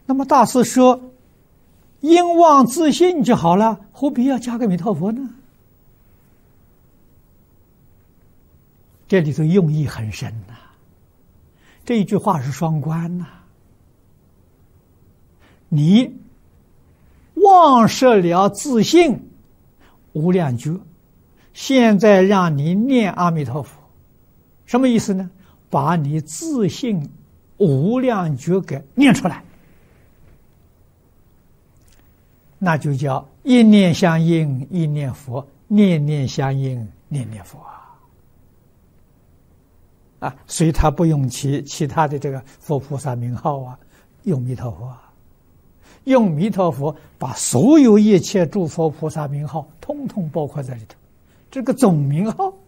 那么大师说，因妄自信就好了，何必要加个弥陀佛呢？这里头用意很深呐，这一句话是双关呐。你忘失了自信无量觉，现在让你念阿弥陀佛，什么意思呢？把你自信无量觉给念出来，那就叫一念相应一念佛，念念相应念念佛啊！所以他不用其他的这个佛菩萨名号啊，用弥陀佛，用弥陀佛把所有一切诸佛菩萨名号通通包括在里头，这个总名号